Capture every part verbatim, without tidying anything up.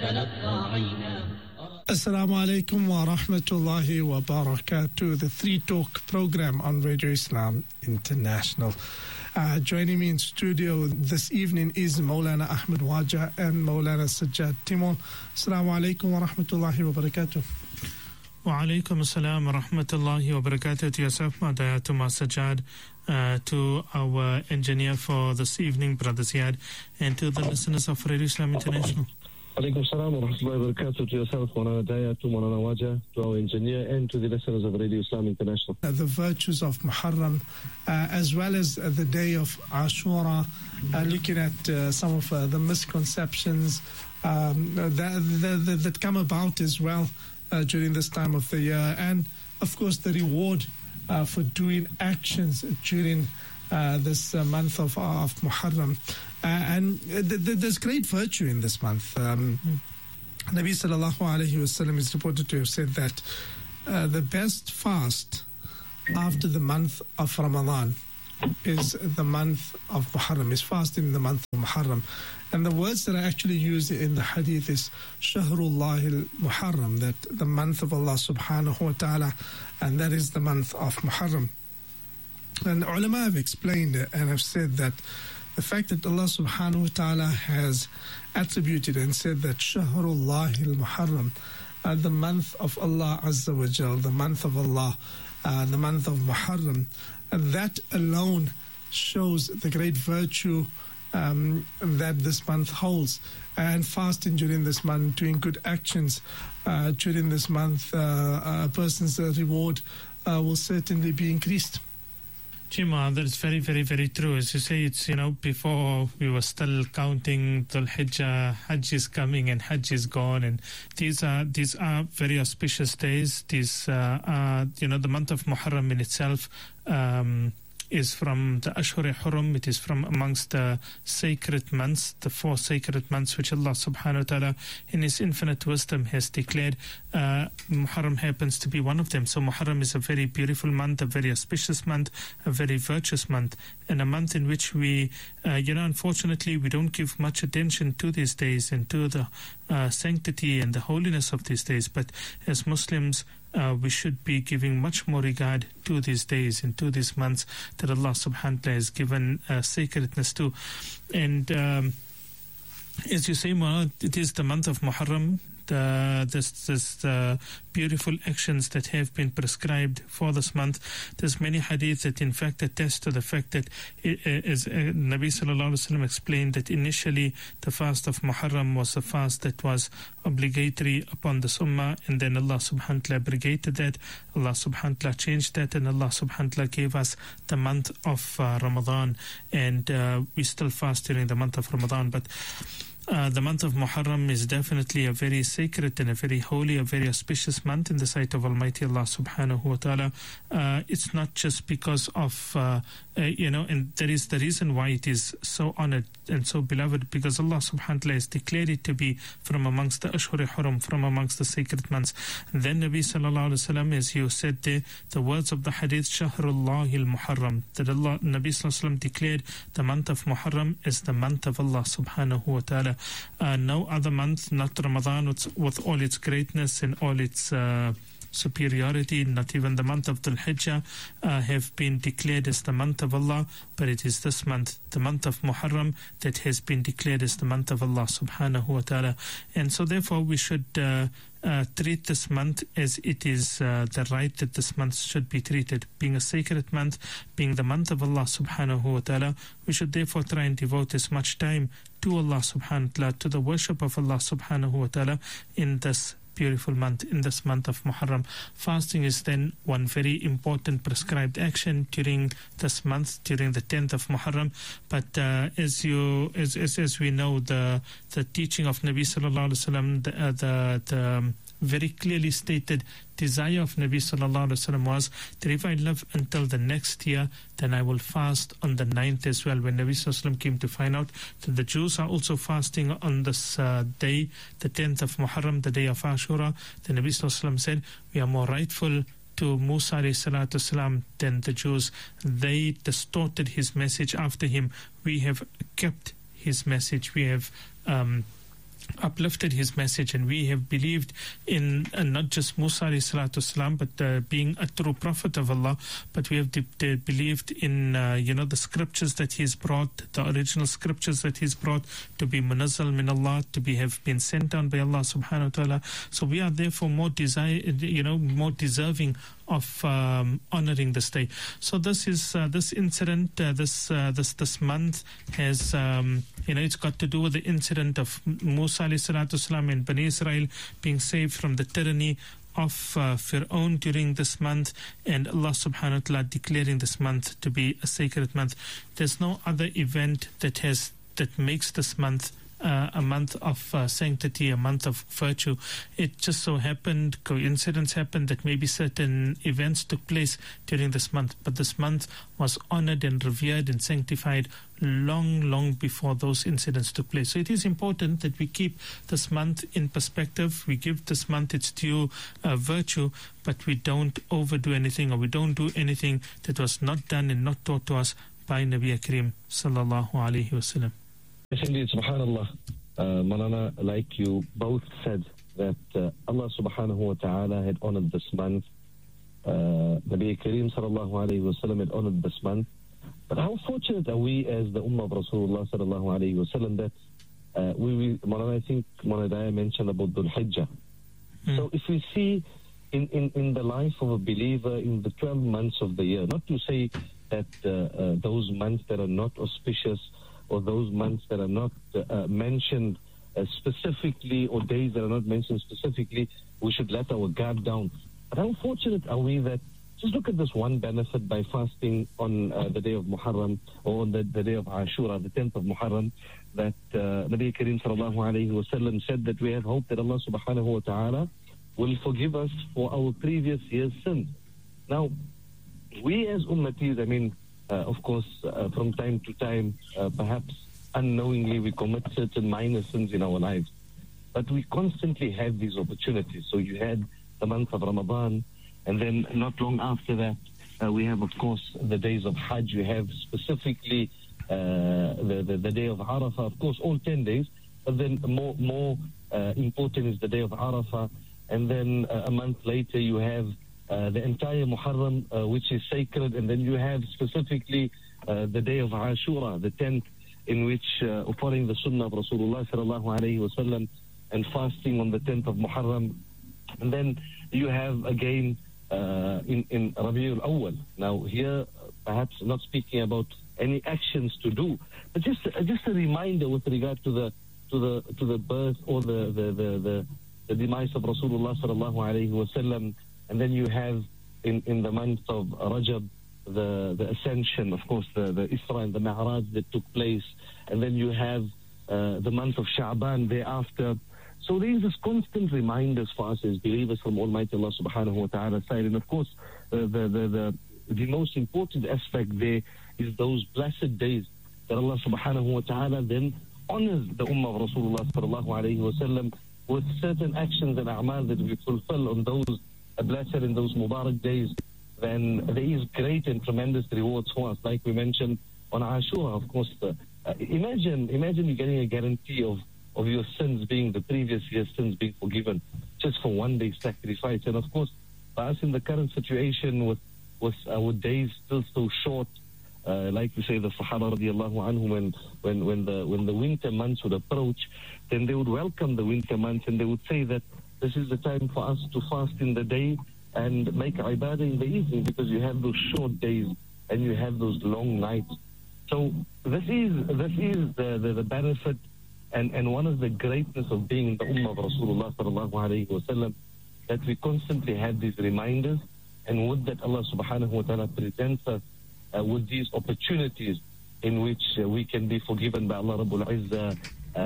Assalamu alaikum wa rahmatullahi wa barakatuh. The Three Talk program on Radio Islam International. Uh, joining me in studio this evening is Maulana Ahmed Waja and Maulana Sajjad Timon. Assalamu alaikum wa rahmatullahi wa barakatuh. Wa alaikum assalam wa rahmatullahi wa barakatuh to yourself, Madaya, to Ma Sajjad, uh, to our engineer for this evening, Brother Ziad, and to the listeners of Radio Islam International. Alaikum salam wa rahmatullahi wa barakatuh to yourself, Maulana Daya, to Maulana Waja, to our engineer, and to the listeners of Radio Islam International. Uh, the virtues of Muharram, uh, as well as uh, the day of Ashura, uh, looking at uh, some of uh, the misconceptions um, that, that, that come about as well uh, during this time of the year, and of course the reward uh, for doing actions during uh, this uh, month of, of Muharram. Uh, and uh, th- th- there's great virtue in this month. Um, mm. Nabi sallallahu alayhi wa sallam is reported to have said that uh, the best fast after the month of Ramadan is the month of Muharram, is fasting in the month of Muharram. And the words that are actually used in the hadith is Shahrullah al-Muharram, that the month of Allah subhanahu wa ta'ala, and that is the month of Muharram. And the ulama have explained and have said that the fact that Allah subhanahu wa ta'ala has attributed and said that Shahrullah al-Muharram, uh, the month of Allah Azza wa Jal, the month of Allah, uh, the month of Muharram, and that alone shows the great virtue um, that this month holds. And fasting during this month, doing good actions uh, during this month, uh, a person's uh, reward uh, will certainly be increased. Chima, that's very, very, very true. As you say, it's, you know, before we were still counting Dhul Hijjah, Hajj is coming and Hajj is gone. And these are these are very auspicious days. These uh, are, you know, the month of Muharram in itself um, is from the Ashur-e-Hurum. It is from amongst the sacred months, the four sacred months which Allah subhanahu wa ta'ala in His infinite wisdom has declared. Uh, Muharram happens to be one of them. So Muharram is a very beautiful month, a very auspicious month, a very virtuous month, and a month in which we, uh, you know, unfortunately we don't give much attention to these days and to the uh, sanctity and the holiness of these days. But as Muslims, Uh, we should be giving much more regard to these days and to these months that Allah subhanahu wa ta'ala has given uh, sacredness to. And um, as you say, Mawlana, it is the month of Muharram, the, this, this uh, beautiful actions that have been prescribed for this month. There's many hadith that in fact attest to the fact that it, as uh, Nabi sallallahu alaihi wasallam explained, that initially the fast of Muharram was a fast that was obligatory upon the Ummah, and then Allah subhanahu wa ta'ala abrogated that, Allah subhanahu wa ta'ala changed that, and Allah subhanahu wa ta'ala gave us the month of uh, Ramadan, and uh, we still fast during the month of Ramadan. But Uh, the month of Muharram is definitely a very sacred and a very holy, a very auspicious month in the sight of Almighty Allah subhanahu wa ta'ala. Uh, it's not just because of, uh, uh, you know, and there is the reason why it is so honored and so beloved, because Allah subhanahu wa ta'ala has declared it to be from amongst the Ashur-e-Hurum, from amongst the sacred months. And then Nabi sallallahu alayhi wa sallam, as you said there, the words of the hadith, Shahrullah al-Muharram, that Allah, Nabi sallallahu alayhi wa sallam declared the month of Muharram is the month of Allah subhanahu wa ta'ala. Uh, no other month, not Ramadan, with, with all its greatness and all its uh, superiority, not even the month of Dhul Hijjah, uh, have been declared as the month of Allah, but it is this month, the month of Muharram, that has been declared as the month of Allah subhanahu wa ta'ala. And so therefore we should uh, uh, treat this month as it is uh, the right that this month should be treated. Being a sacred month, being the month of Allah subhanahu wa ta'ala, we should therefore try and devote as much time to Allah subhanahu wa ta'ala, to the worship of Allah subhanahu wa ta'ala in this beautiful month, in this month of Muharram. Fasting is then one very important prescribed action during this month, during the tenth of Muharram. But uh, as you, as, as as we know, the the teaching of Nabi sallallahu alaihi wasallam, the uh, the, the um, very clearly stated desire of Nabi sallallahu alaihi wasallam was that if I live until the next year, then I will fast on the ninth as well. When Nabi sallallahu alaihi wasallam came to find out that the Jews are also fasting on this uh, day, the tenth of Muharram, the day of Ashura, then Nabi sallallahu alaihi wasallam said, we are more rightful to Musa alayhi salatu wasalam than the Jews. They distorted his message after him. We have kept his message. We have um, uplifted his message, and we have believed in uh, not just Musa alayhi salatu wasalam, but uh, being a true prophet of Allah, but we have de- de- believed in uh, you know the scriptures that he's brought, the original scriptures that he's brought, to be munazzal min Allah, to be have been sent down by Allah subhanahu wa ta'ala. So we are therefore more desire, you know, more deserving of um, honoring this day. So this is uh, this incident, uh, this uh, this this month has um, you know it's got to do with the incident of Musa alayhi salatu wasalam and Bani Israel being saved from the tyranny of uh, Fir'aun during this month, and Allah subhanahu wa ta'ala declaring this month to be a sacred month. There's no other event that has that makes this month Uh, a month of uh, sanctity, a month of virtue. It just so happened, coincidence happened that maybe certain events took place during this month, but this month was honored and revered and sanctified long, long before those incidents took place. So it is important that we keep this month in perspective, we give this month its due uh, virtue, but we don't overdo anything, or we don't do anything that was not done and not taught to us by Nabi Kareem sallallahu alayhi wa sallam. Yes, indeed, subhanallah. Uh, Manana, like you both said, that uh, Allah subhanahu wa ta'ala had honored this month. Uh, Nabi Kareem sallallahu alayhi wa sallam had honored this month. But how fortunate are we as the Ummah of Rasulullah sallallahu alayhi wa sallam that uh, we, we, Manana, I think Manadaya mentioned about Dhul Hijjah. Mm. So if we see in, in, in the life of a believer in the twelve months of the year, not to say that uh, uh, those months that are not auspicious, or those months that are not uh, mentioned uh, specifically, or days that are not mentioned specifically, we should let our guard down. But how fortunate are we that, just look at this one benefit by fasting on uh, the day of Muharram, or on the, the day of Ashura, the tenth of Muharram, that uh, Nabi Kareem sallallahu alayhi wa sallam said that we have hope that Allah subhanahu wa ta'ala will forgive us for our previous year's sins. Now, we as ummatis, I mean, Uh, of course, uh, from time to time, uh, perhaps unknowingly, we commit certain minor sins in our lives. But we constantly have these opportunities. So you had the month of Ramadan, and then not long after that, uh, we have, of course, the days of Hajj. We have specifically uh, the, the, the day of Arafah, of course, all ten days. But then more, more uh, important is the day of Arafah. And then uh, a month later, you have Uh, the entire Muharram, uh, which is sacred, and then you have specifically uh, the day of Ashura, the tenth, in which uh, following the Sunnah of Rasulullah sallallahu alayhi wa sallam and fasting on the tenth of Muharram. And then you have again uh, in, in Rabiul Awwal. Now here, perhaps not speaking about any actions to do, but just uh, just a reminder with regard to the to the to the birth or the the the, the, the demise of Rasulullah sallallahu alayhi wa sallam. And then you have in, in the month of Rajab, the, the ascension, of course, the, the Isra and the Mi'raj that took place. And then you have uh, the month of Sha'ban thereafter. So these are constant reminders for us as believers from Almighty Allah subhanahu wa ta'ala's side. And of course, uh, the, the, the, the most important aspect there is those blessed days that Allah subhanahu wa ta'ala then honors the Ummah of Rasulullah sallallahu alayhi wa sallam with certain actions and a'mal that we fulfill on those blessed in those Mubarak days. Then there is great and tremendous rewards for us, like we mentioned on Ashura. Of course, uh, imagine imagine you getting a guarantee of, of your sins being, the previous year's sins being forgiven, just for one day's sacrifice. And of course, for us in the current situation with, with our days still so short, uh, like we say, the Sahaba radiallahu anhum, when, when, when, the, when the winter months would approach, then they would welcome the winter months, and they would say that this is the time for us to fast in the day and make ibadah in the evening, because you have those short days and you have those long nights. So this is this is the, the, the benefit and, and one of the greatness of being the Ummah of Rasulullah sallallahu alayhi wa sallam, that we constantly have these reminders, and would that Allah subhanahu wa ta'ala presents us uh, with these opportunities in which uh, we can be forgiven by Allah Rabbul Izzah, uh,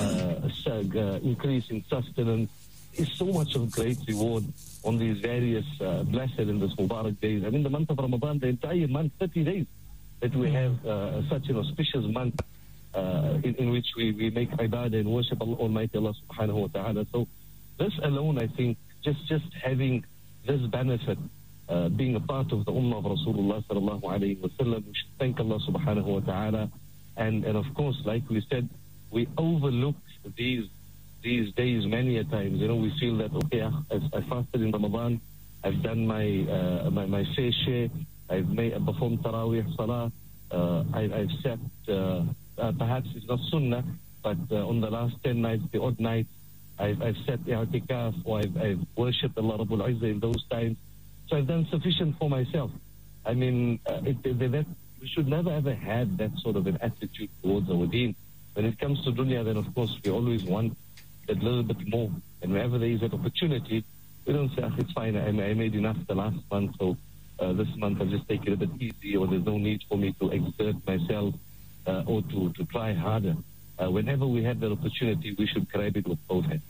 uh, uh, increase in sustenance. Is so much of great reward on these various uh, blessed in this Mubarak days. I mean, the month of Ramadan, the entire month, thirty days, that we have uh, such an auspicious month uh, in, in which we, we make ibadah and worship Allah, Almighty Allah subhanahu wa ta'ala. So this alone, I think, just, just having this benefit, uh, being a part of the Ummah of Rasulullah sallallahu alayhi wa sallam, we should thank Allah subhanahu wa ta'ala. And, and of course, like we said, we overlook these these days many a times. You know, we feel that, okay, I, I fasted in Ramadan, I've done my uh, my, my fair share, I've made, performed Taraweeh Salah, uh, I, I've set, uh, uh, perhaps it's not Sunnah, but uh, on the last ten nights, the odd nights, I've, I've set i'tikaf, or I've, I've worshipped Allah Rabbul Izzah in those times. So I've done sufficient for myself. I mean, uh, it, it, that, we should never ever have that sort of an attitude towards our deen. When it comes to dunya, then of course we always want a little bit more. And whenever there is an opportunity, we don't say, oh, it's fine, I, I made enough the last month, so uh, this month I'll just take it a bit easy, or there's no need for me to exert myself uh, or to, to try harder. Uh, whenever we have that opportunity, we should grab it with both hands.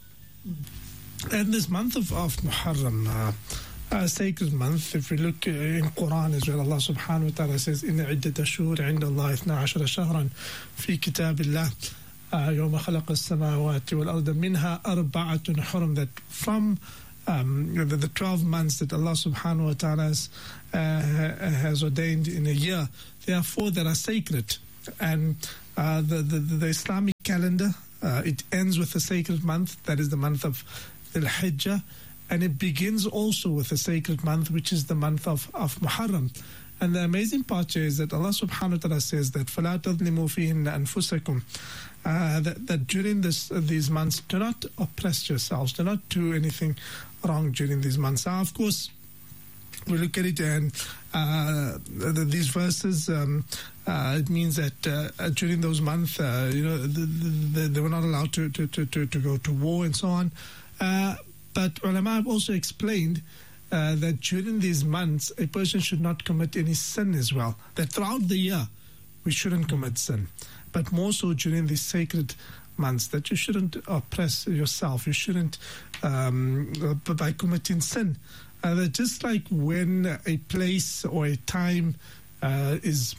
And this month of, of Muharram, uh, a sacred month, if we look uh, in Quran as well, Allah subhanahu wa ta'ala says, إِنَّ عِدَّةَ الشُّهُورِ عِنْدَ اللَّهِ اثْنَا عَشَرَ شَهْرًا فِي كِتَابِ اللَّهِ يَوْمَ خَلَقَ السَّمَاوَاتِ وَالْأَرْضَ مِنْهَا أَرْبَعَةٌ حُرُمٌ, that from um, the, the twelve months that Allah subhanahu wa ta'ala has, uh, has ordained in a year, there are four that are sacred. And uh, the, the, the Islamic calendar, uh, it ends with a sacred month, that is the month of Dhul Hijjah, and it begins also with a sacred month, which is the month of, of Muharram. And the amazing part here is that Allah subhanahu wa ta'ala says that فَلَا تَظْلِمُوا فِيهِنَّ أَنفُسَكُمْ, uh, that, that during this, uh, these months, do not oppress yourselves, do not do anything wrong during these months. Now, of course, we look at it and uh, the, these verses, um, uh, it means that uh, during those months, uh, you know, the, the, the, they were not allowed to, to, to, to, to go to war and so on. Uh, but ulama have also explained uh, that during these months, a person should not commit any sin as well. That throughout the year, we shouldn't commit sin. But more so during these sacred months, that you shouldn't oppress yourself. You shouldn't, um, by committing sin. Uh, that just like when a place or a time uh, is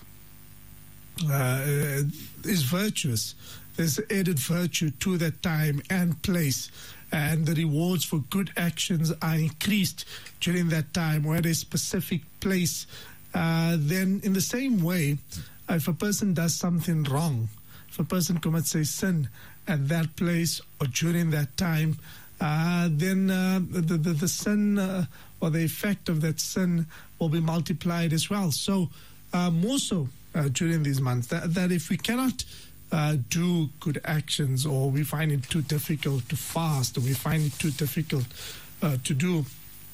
uh, is virtuous, there's added virtue to that time and place, and the rewards for good actions are increased during that time or at a specific place. Uh, then in the same way, if a person does something wrong, if a person commits a sin at that place or during that time, uh, then uh, the, the, the sin uh, or the effect of that sin will be multiplied as well. So uh, more so uh, during these months, that, that if we cannot uh, do good actions, or we find it too difficult to fast, or we find it too difficult uh, to do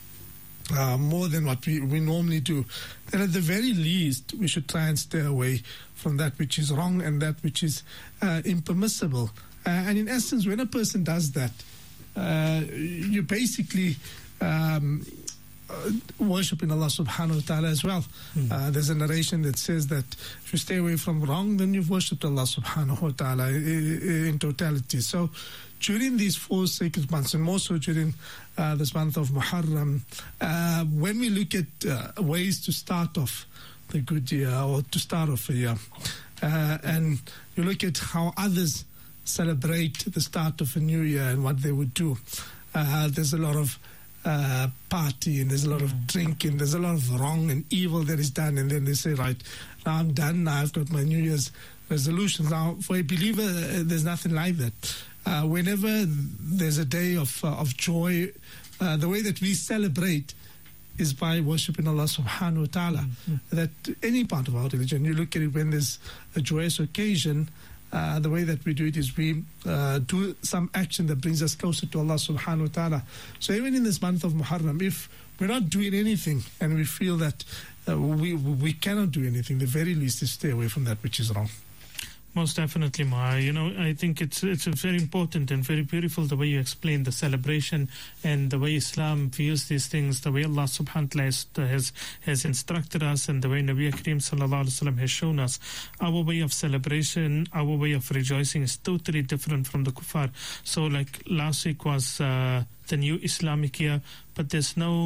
uh, more than what we, we normally do, then at the very least we should try and stay away from that which is wrong and that which is uh, impermissible. Uh, and in essence, when a person does that, uh, you basically um, uh, worshiping Allah subhanahu wa ta'ala as well. Mm. Uh, there's a narration that says that if you stay away from wrong, then you've worshipped Allah subhanahu wa ta'ala in, in totality. So during these four sacred months, and more so during uh, this month of Muharram, uh, when we look at uh, ways to start off the good year, or to start off a year, uh, and you look at how others celebrate the start of a new year and what they would do, uh, there's a lot of uh, partying, there's a lot of drinking, there's a lot of wrong and evil that is done, and then they say, right, now I'm done, now I've got my New Year's resolutions. Now, for a believer, uh, there's nothing like that. Uh, whenever there's a day of, uh, of joy, uh, the way that we celebrate is by worshipping Allah subhanahu wa ta'ala. Mm-hmm. That any part of our religion, you look at it when there's a joyous occasion, Uh, the way that we do it is we uh, do some action that brings us closer to Allah subhanahu wa ta'ala. So even in this month of Muharram, if we're not doing anything and we feel that uh, we we cannot do anything, the very least is stay away from that which is wrong. Most definitely, Ma. You know, I think it's it's very important and very beautiful the way you explain the celebration and the way Islam views these things, the way Allah subhanahu wa ta'ala has, has instructed us, and the way Nabi Kareem sallallahu alaihi wasallam has shown us. Our way of celebration, our way of rejoicing is totally different from the kuffar. So like last week was uh, the new Islamic year, but there's no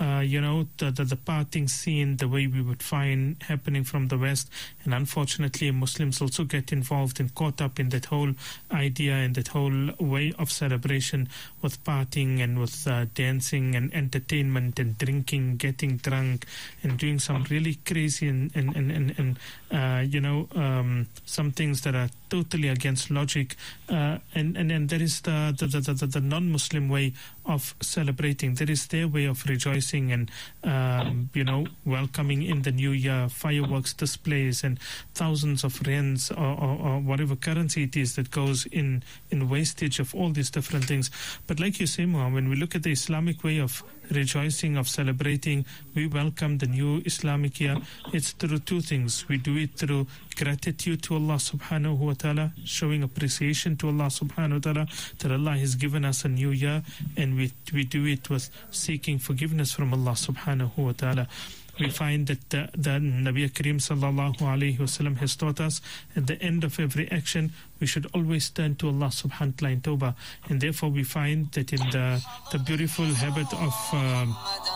uh, you know, the, the, the parting scene, the way we would find happening from the West. And unfortunately, Muslims also get involved and caught up in that whole idea and that whole way of celebration with partying and with uh, dancing and entertainment and drinking, getting drunk and doing some really crazy and, and, and, and, and uh, you know, um, some things that are totally against logic. Uh, and, and then there is the, the, the, the, the non-Muslim way of celebrating. There is their way of rejoicing and, um, you know, welcoming in the new year, fireworks displays and thousands of rands or, or, or whatever currency it is that goes in, in wastage of all these different things. But like you say, Muhammad, when we look at the Islamic way of rejoicing, of celebrating, we welcome the new Islamic year. It's through two things. We do it through gratitude to Allah subhanahu wa ta'ala, showing appreciation to Allah subhanahu wa ta'ala that Allah has given us a new year, and we we do it with seeking forgiveness from Allah subhanahu wa ta'ala. We find that the, the Nabi Kareem sallallahu alayhi wasallam has taught us at the end of every action we should always turn to Allah subhanahu wa ta'ala in tawbah, and therefore we find that in the, the beautiful habit of um,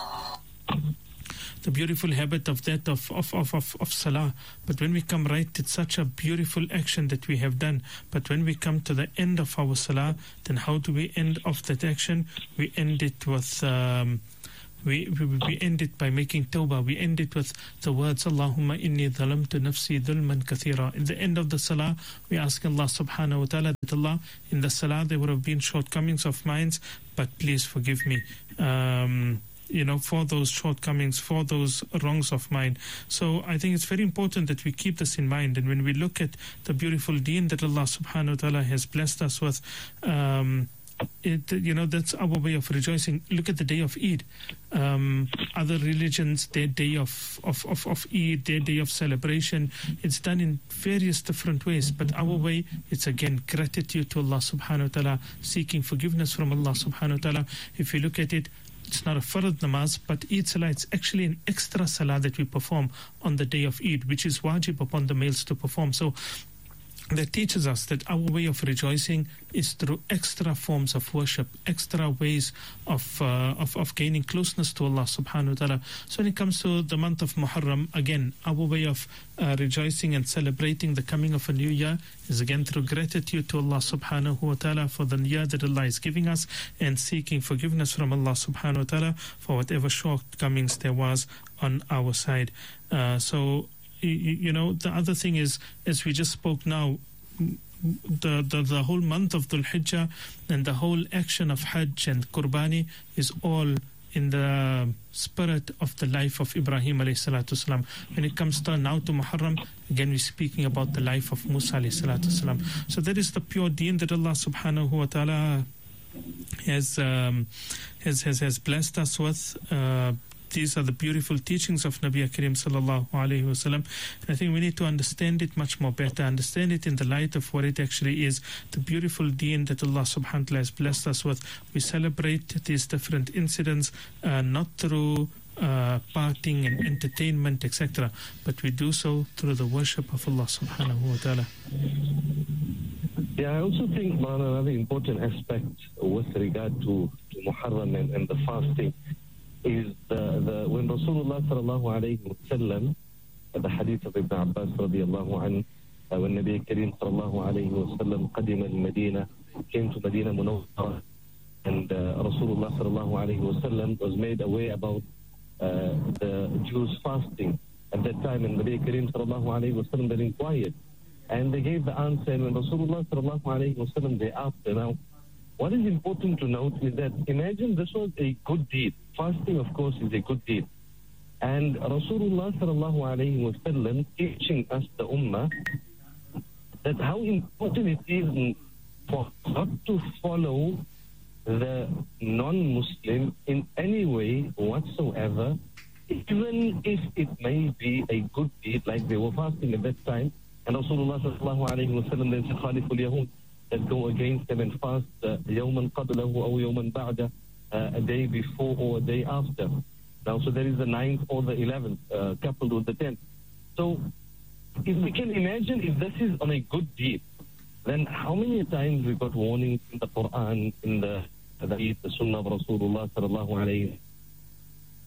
the beautiful habit of that of, of, of, of, of salah. But when we come right, it's such a beautiful action that we have done. But when we come to the end of our salah, then how do we end off that action? We end it with... Um, We, we, we end it by making tawbah. We end it with the words, Allahumma inni dhalamtu nafsi dhulman kathira. In the end of the salah, we ask Allah subhanahu wa ta'ala that Allah, in the salah there would have been shortcomings of mine, but please forgive me. Um, you know, for those shortcomings, for those wrongs of mine. So I think it's very important that we keep this in mind. And when we look at the beautiful deen that Allah subhanahu wa ta'ala has blessed us with, um, It, you know, that's our way of rejoicing. Look at the day of Eid. Um, other religions, their day of, of, of, of Eid, their day of celebration, it's done in various different ways. But our way, it's again gratitude to Allah subhanahu wa ta'ala, seeking forgiveness from Allah subhanahu wa ta'ala. If you look at it, it's not a farad namaz, but Eid salah, it's actually an extra salah that we perform on the day of Eid, which is wajib upon the males to perform. So that teaches us that our way of rejoicing is through extra forms of worship, extra ways of, uh, of of gaining closeness to Allah subhanahu wa ta'ala. So when it comes to the month of Muharram, again, our way of uh, rejoicing and celebrating the coming of a new year is again through gratitude to Allah subhanahu wa ta'ala for the year that Allah is giving us, and seeking forgiveness from Allah subhanahu wa ta'ala for whatever shortcomings there was on our side. Uh, so You, you know, the other thing is, as we just spoke now, the, the, the whole month of Dhul Hijjah and the whole action of Hajj and Qurbani is all in the spirit of the life of Ibrahim alayhi salatu wasalam. When it comes to now to Muharram, again we're speaking about the life of Musa alayhi salatu wasalam. So that is the pure deen that Allah subhanahu wa ta'ala has, um, has, has, has blessed us with. Uh, These are the beautiful teachings of Nabi Kareem sallallahu alayhi wasallam. And I think we need to understand it much more better, understand it in the light of what it actually is, the beautiful deen that Allah subhanahu wa ta'ala has blessed us with. We celebrate these different incidents uh, not through uh, partying and entertainment, et cetera, but we do so through the worship of Allah subhanahu wa ta'ala. Yeah, I also think one another important aspect with regard to, to Muharram and, and the fasting is the, the when Rasulullah sallallahu alayhi wa sallam, the hadith of Ibn Abbas radiallahu anhu, uh, when Nabi Kareem sallallahu alayhi wa sallam qadim al-Medina, came to Medina Munawwara, and uh, Rasulullah sallallahu alayhi wa sallam was made aware about uh, the Jews fasting at that time, and Nabi Kareem sallallahu alayhi wa sallam then inquired, and they gave the answer, and when Rasulullah sallallahu alayhi wa sallam, they asked them, now, what is important to note is that imagine this was a good deed. Fasting, of course, is a good deed. And Rasulullah sallallahu alayhi wa sallam teaching us, the ummah, that how important it is for not to follow the non-Muslim in any way whatsoever, even if it may be a good deed, like they were fasting at that time. And Rasulullah sallallahu alayhi wa sallam then said, Khaliful Yahud, that go against them and fast yawman qablahu aw yawman ba'da, a day before or a day after. Now, so there is the ninth or the eleventh uh, coupled with the tenth. So if we can imagine, if this is on a good deed, then how many times we got warnings in the Quran, in the the, the Sunnah of Rasulullah sallallahu alayhi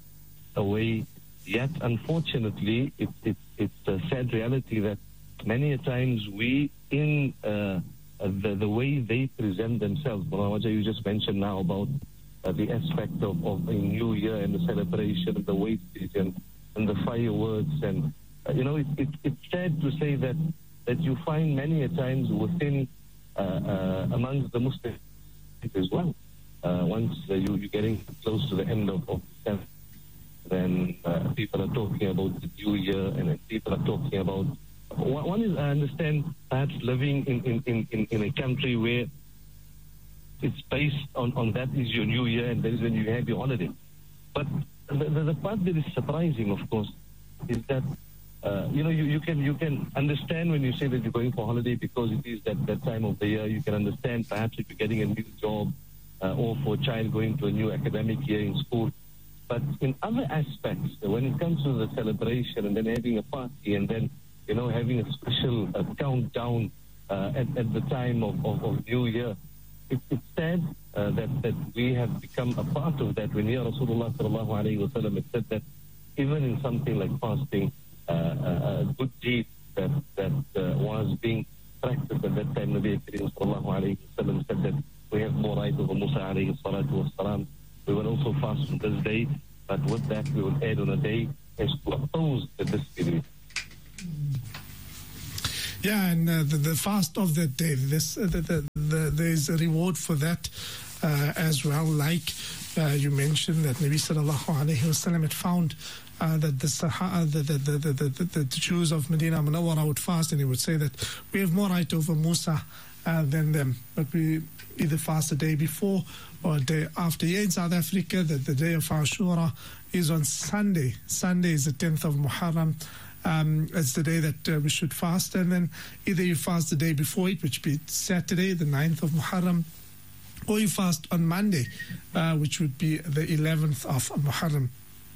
away. Yet, unfortunately, it, it, it's a sad reality that many a times we, in uh, the, the way they present themselves, Mullah Wajah, you just mentioned now about uh, the aspect of, of a new year and the celebration and the wastage and, and the fireworks. And, uh, you know, it, it, it's sad to say that, that you find many a times within, uh, uh, amongst the Muslims as well. Uh, once uh, you, you're getting close to the end of, of December, then uh, people are talking about the new year, and then people are talking about... One, one is, I understand, perhaps living in, in, in, in, in a country where it's based on, on that is your new year, and that is when you have your holiday. But the, the, the part that is surprising, of course, is that, uh, you know, you, you can you can understand when you say that you're going for holiday because it is that, that time of the year. You can understand perhaps if you're getting a new job, Uh, or for a child going to a new academic year in school. But in other aspects, when it comes to the celebration and then having a party and then, you know, having a special uh, countdown uh, at, at the time of, of, of New Year, it, it's sad uh, that, that we have become a part of that. When here Rasulullah sallallahu alayhi wa sallam had said that even in something like fasting, uh, a good deed that, that uh, was being practiced at that time, Nabi Kareem sallallahu alayhi wa sallam said that we have more right over Musa alayhi salatu wasalam. We will also fast on this day, but with that we will add on a day as to oppose the disbelief. Yeah, and uh, the, the fast of that day, this, uh, the, the, the, there's a reward for that uh, as well. Like uh, you mentioned that Nabi sallallahu alayhi wa sallam had found uh, that the, Sahaba, the, the, the, the, the, the Jews of Medina Munawwara would fast, and he would say that we have more right over Musa uh, than them, but we either fast the day before or a day after. Here in South Africa, the, the day of Ashura is on Sunday. Sunday is the tenth of Muharram. Um, it's the day that uh, we should fast, and then either you fast the day before it, which would be Saturday, the ninth of Muharram, or you fast on Monday, uh, which would be the eleventh of Muharram.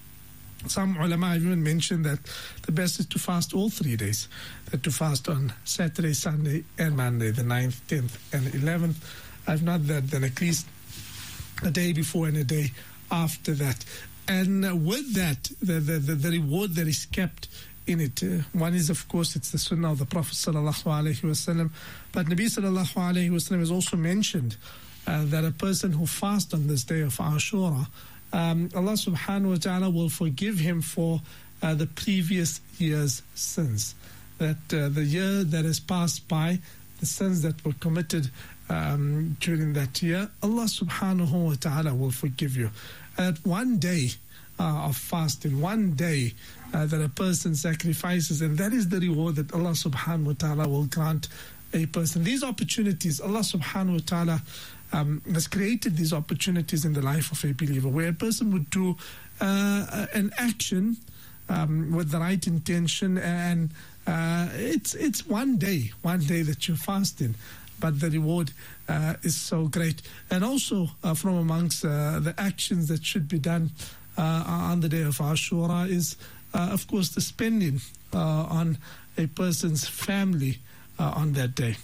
Some ulama even mentioned that the best is to fast all three days, that to fast on Saturday, Sunday, and Monday, the ninth, tenth, and eleventh. If not that, then at least a day before and a day after that. And uh, with that, the, the, the, the reward that is kept in it, uh, one is, of course, it's the sunnah of the Prophet sallallahu alaihi wasallam. But Nabi sallallahu alaihi wasallam has also mentioned uh, that a person who fasts on this day of Ashura, um, Allah subhanahu wa ta'ala will forgive him for uh, the previous year's sins. That uh, the year that has passed by, the sins that were committed Um, during that year, Allah subhanahu wa ta'ala will forgive you. At one day uh, of fasting, one day uh, that a person sacrifices, and that is the reward that Allah subhanahu wa ta'ala will grant a person. These opportunities, Allah subhanahu wa ta'ala um, has created these opportunities in the life of a believer, where a person would do uh, an action um, with the right intention, and uh, it's, it's one day, one day that you're fasting. But the reward uh, is so great. And also uh, from amongst uh, the actions that should be done uh, on the day of Ashura is, uh, of course, the spending uh, on a person's family uh, on that day.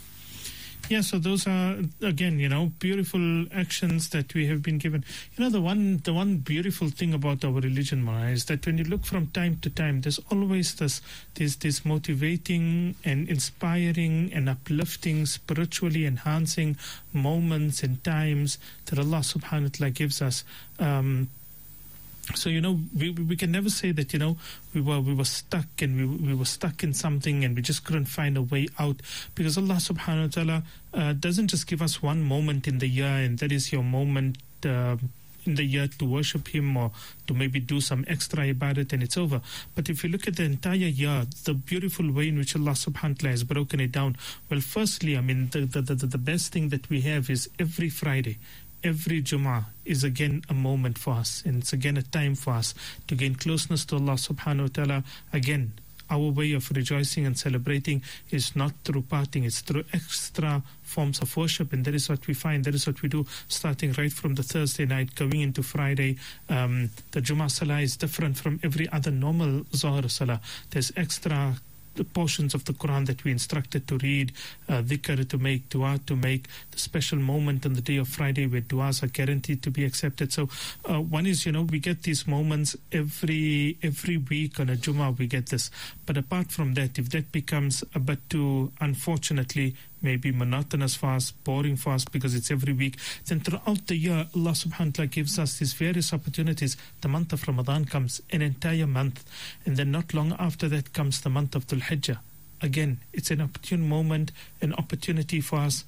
Yeah, so those are, again, you know, beautiful actions that we have been given. You know, the one the one beautiful thing about our religion, Mara, is that when you look from time to time, there's always this, this, this motivating and inspiring and uplifting, spiritually enhancing moments and times that Allah subhanahu wa ta'ala gives us. Um, So, you know, we we can never say that, you know, we were we were stuck and we we were stuck in something and we just couldn't find a way out, because Allah subhanahu wa ta'ala uh, doesn't just give us one moment in the year and that is your moment uh, in the year to worship Him or to maybe do some extra ibadat and it's over. But if you look at the entire year, the beautiful way in which Allah subhanahu wa ta'ala has broken it down, well, firstly, I mean, the the, the, the best thing that we have is every Friday. Every Jummah is again a moment for us, and it's again a time for us to gain closeness to Allah subhanahu wa ta'ala. Again, our way of rejoicing and celebrating is not through partying, it's through extra forms of worship, and that is what we find, that is what we do, starting right from the Thursday night, going into Friday. Um, the Jummah Salah is different from every other normal Zohar Salah. There's extra the portions of the Quran that we instructed to read, uh, dhikr to make, dua to make, the special moment on the day of Friday where duas are guaranteed to be accepted. So uh, one is, you know, we get these moments every every week on a Jummah, we get this. But apart from that, if that becomes a bit too, unfortunately, maybe monotonous fast, boring fast because it's every week, then throughout the year, Allah subhanahu wa ta'ala gives us these various opportunities. The month of Ramadan comes, an entire month, and then not long after that comes the month of Dhul Hijjah. Again, it's an opportune moment, an opportunity for us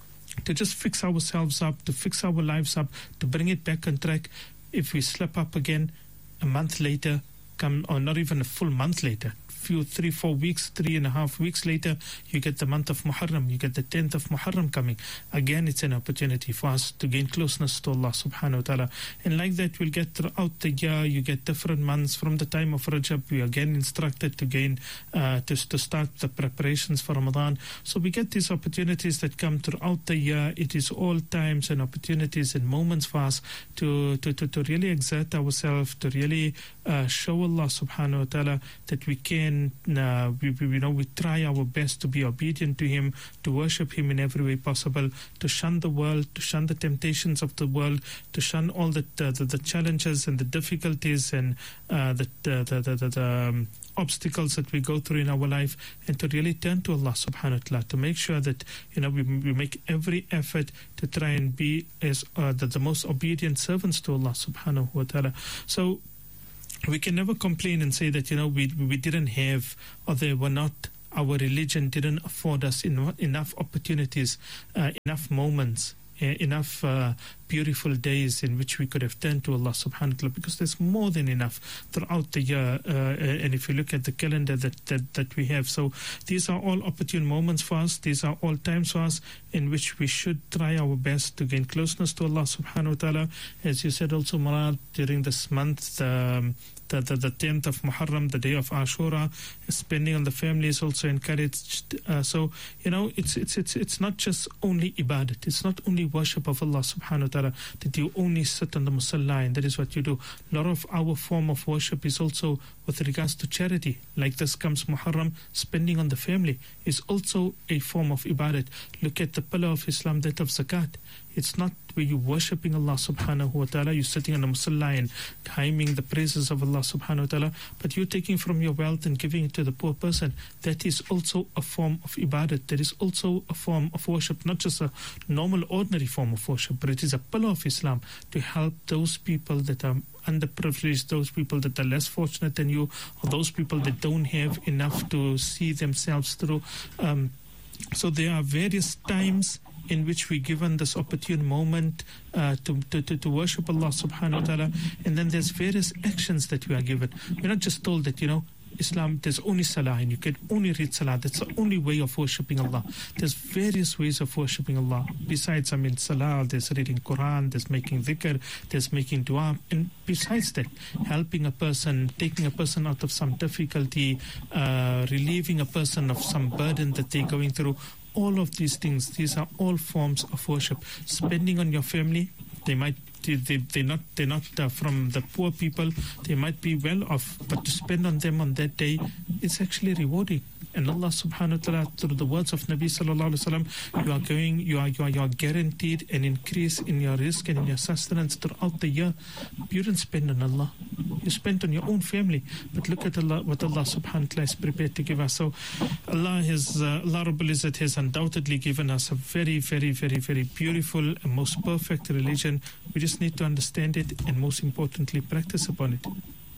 to just fix ourselves up, to fix our lives up, to bring it back on track. If we slip up again, a month later, come, or not even a full month later, few three four weeks three and a half weeks later, you get the month of Muharram, you get the tenth of Muharram coming. Again, it's an opportunity for us to gain closeness to Allah subhanahu wa ta'ala. And like that, we'll get throughout the year, you get different months. From the time of Rajab, we are again instructed to gain uh, to, to start the preparations for Ramadan. So we get these opportunities that come throughout the year. It is all times and opportunities and moments for us to to, to, to really exert ourselves, to really uh, show Allah subhanahu wa ta'ala that we can Uh, we, we, you know, we try our best to be obedient to Him, to worship Him in every way possible, to shun the world, to shun the temptations of the world, to shun all the the, the, the challenges and the difficulties and uh, the, the, the, the, the, the um, obstacles that we go through in our life, and to really turn to Allah subhanahu wa ta'ala, to make sure that, you know, we, we make every effort to try and be as uh, the, the most obedient servants to Allah subhanahu wa ta'ala. So we can never complain and say that, you know, we we didn't have, or they were not, our religion didn't afford us en- enough opportunities, uh, enough moments, uh, enough uh, beautiful days in which we could have turned to Allah subhanahu wa ta'ala, because there's more than enough throughout the year. Uh, and if you look at the calendar that, that, that we have, so these are all opportune moments for us. These are all times for us in which we should try our best to gain closeness to Allah subhanahu wa ta'ala. As you said also, Murad, during this month, um, the, the, the tenth of Muharram, the day of Ashura, spending on the family is also encouraged. Uh, so, you know, it's, it's, it's, it's not just only ibadat. It's not only worship of Allah subhanahu wa ta'ala, that you only sit on the musalla and that is what you do. A lot of our form of worship is also with regards to charity. Like this comes Muharram, spending on the family is also a form of ibadat. Look at the pillar of Islam, that of zakat. It's not where you're worshipping Allah subhanahu wa ta'ala, you're sitting on the musalla and hymning the praises of Allah subhanahu wa ta'ala, but you're taking from your wealth and giving it to the poor person. That is also a form of ibadat. That is also a form of worship, not just a normal, ordinary form of worship, but it is a pillar of Islam to help those people that are underprivileged, those people that are less fortunate than you, or those people that don't have enough to see themselves through. Um, so there are various times in which we're given this opportune moment uh, to, to, to, to worship Allah subhanahu wa ta'ala. And then there's various actions that we are given. We're not just told that, you know, Islam, there's only salah and you can only read salah. That's the only way of worshipping Allah. There's various ways of worshipping Allah. Besides, I mean, salah, there's reading Quran, there's making dhikr, there's making dua. And besides that, helping a person, taking a person out of some difficulty, uh, relieving a person of some burden that they're going through. All of these things, these are all forms of worship. Spending on your family, they might They, they, they're not, they're not uh, from the poor people. They might be well off, but to spend on them on that day, it's actually rewarding. And Allah subhanahu wa ta'ala, through the words of Nabi sallallahu alaihi wasallam, you are going, you are, you are, you are guaranteed an increase in your risk and in your sustenance throughout the year. You didn't spend on Allah. You spent on your own family. But look at Allah, what Allah subhanahu wa ta'ala is prepared to give us. So Allah has, uh, Allah Rabbul Izzat has undoubtedly given us a very, very, very, very beautiful and most perfect religion. We just need to understand it and most importantly practice upon it.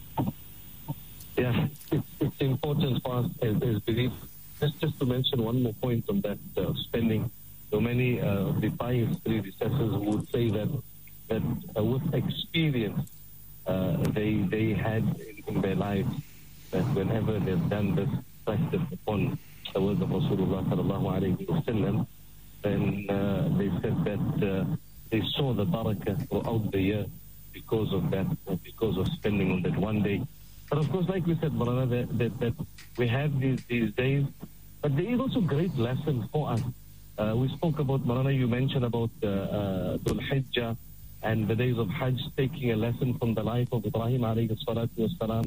Yeah, it's, it's important for us as, as believers. Just, just to mention one more point on that uh, spending. So many uh, of the pious predecessors would say that that uh, with experience uh, they they had in, in their lives that whenever they've done this practice upon the words of Rasulullah sallallahu alayhi wa sallam, then uh, they said that uh, they saw the barakah throughout the year because of that, because of spending on that one day. But of course, like we said, Marana, that, that, that we have these, these days, but there is also great lesson for us. Uh, we spoke about, Marana, you mentioned about uh, uh, Dhul Hijjah and the days of Hajj, taking a lesson from the life of Ibrahim alayhi salatu wasalam,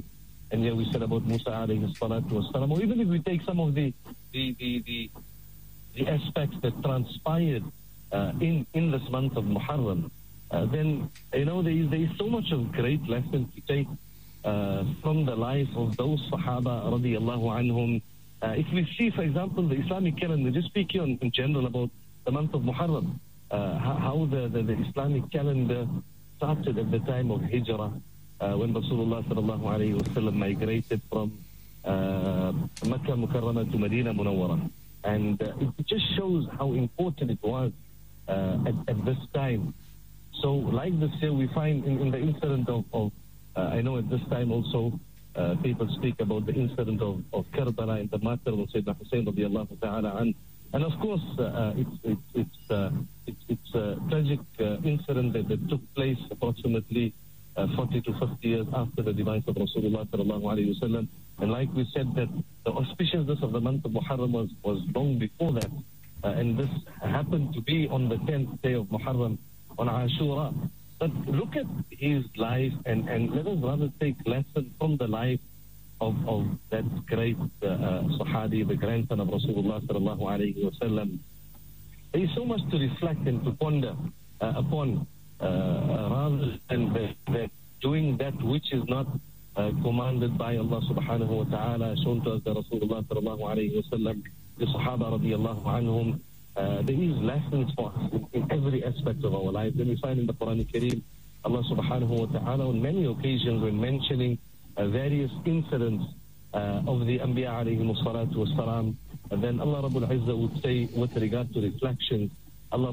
And here we said about Musa alayhi salatu wasalam, or even if we take some of the the the, the, the aspects that transpired uh, in, in this month of Muharram, uh, then, you know, there is, there is so much of great lessons to take uh, from the life of those Sahaba radiallahu anhum. Uh, if we see, for example, the Islamic calendar, just speak here in, in general about the month of Muharram, uh, how, how the, the, the Islamic calendar started at the time of Hijrah, uh, when Rasulullah sallallahu alayhi wa sallam migrated from uh, Makkah Mukarramah to Medina Munawwarah. And uh, it just shows how important it was uh, at, at this time. So like this here, we find in, in the incident of, of uh, I know at this time also, uh, people speak about the incident of, of Karbala and the martyrdom of Sayyidina Hussein radiallahu ta'ala an. And of course, uh, it's, it's, it's, uh, it's, it's a tragic uh, incident that, that took place approximately uh, forty to fifty years after the demise of Rasulullah sallallahu alayhi wa sallam. And like we said, that the auspiciousness of the month of Muharram was, was long before that. Uh, and this happened to be on the tenth day of Muharram, on Ashura. But look at his life, and, and let us rather take lesson from the life of, of that great uh, uh, Sahabi, the grandson of Rasulullah sallallahu alayhi wa sallam. There is so much to reflect and to ponder uh, upon, uh, rather than the, the doing that which is not uh, commanded by Allah subhanahu wa ta'ala, shown to us by Rasulullah sallallahu alayhi wa sallam, the Sahaba radiallahu anhum. Uh, there is lessons for us in, in every aspect of our life. Then we find in the Quran Kareem, Allah subhanahu wa ta'ala on many occasions when mentioning uh, various incidents uh, of the Anbiya alayhi salatu wa salam, and then Allah Rabbul Izzah would say with regard to reflections,